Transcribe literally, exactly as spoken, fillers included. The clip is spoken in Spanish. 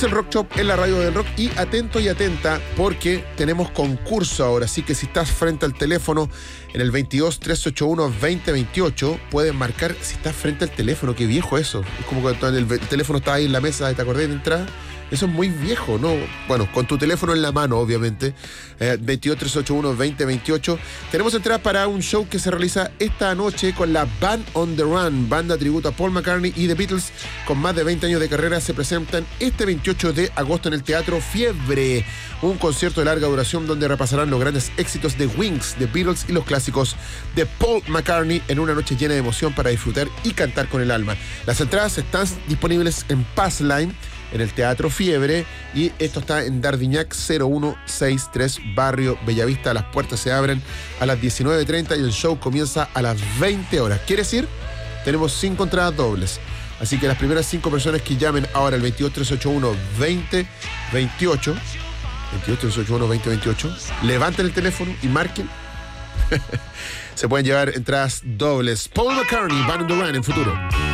El Rock Shop en la radio del rock. Y atento y atenta porque tenemos concurso ahora, así que si estás frente al teléfono en el veintidós, trescientos ochenta y uno, veinte veintiocho, puedes marcar. Si estás frente al teléfono, qué viejo eso, es como cuando el, el teléfono estaba ahí en la mesa, ¿te acordás de entrada? Eso es muy viejo, ¿no? Bueno, con tu teléfono en la mano, obviamente. Eh, veintidós, trescientos ochenta y uno, veinte veintiocho. Tenemos entradas para un show que se realiza esta noche con la Band on the Run, banda tributo a Paul McCartney y The Beatles, con más de veinte años de carrera. Se presentan este veintiocho de agosto en el Teatro Fiebre. Un concierto de larga duración donde repasarán los grandes éxitos de Wings, The Beatles y los clásicos de Paul McCartney en una noche llena de emoción para disfrutar y cantar con el alma. Las entradas están disponibles en Passline, en el Teatro Fiebre, y esto está en Dardiñac cero uno sesenta y tres, Barrio Bellavista. Las puertas se abren a las diecinueve treinta y el show comienza a las veinte horas. ¿Quiere decir? Tenemos cinco entradas dobles. Así que las primeras cinco personas que llamen ahora al veintidós, trescientos ochenta y uno, veinte veintiocho, veintidós, trescientos ochenta y uno, veinte veintiocho, levanten el teléfono y marquen. Se pueden llevar entradas dobles. Paul McCartney, Band on the Run en futuro.